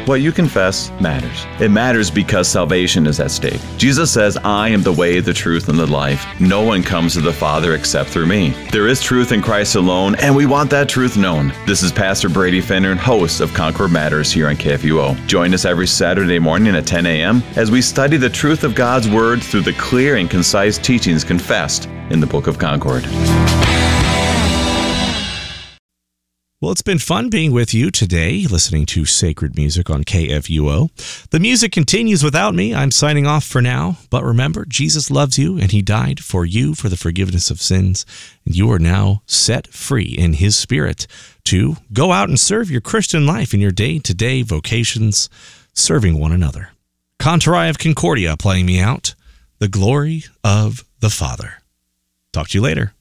What you confess matters. It matters because salvation is at stake. Jesus says, I am the way, the truth, and the life. No one comes to the Father except through me. There is truth in Christ alone, and we want that truth known. This is Pastor Brady Finner, host of Concord Matters here on KFUO. Join us every Saturday morning at 10 a.m. as we study the truth of God's Word through the clear and concise teachings confessed in the Book of Concord. Well, it's been fun being with you today, listening to sacred music on KFUO. The music continues without me. I'm signing off for now. But remember, Jesus loves you, and he died for you for the forgiveness of sins. And you are now set free in his Spirit to go out and serve your Christian life in your day-to-day vocations, serving one another. Contorai of Concordia playing me out, The Glory of the Father. Talk to you later.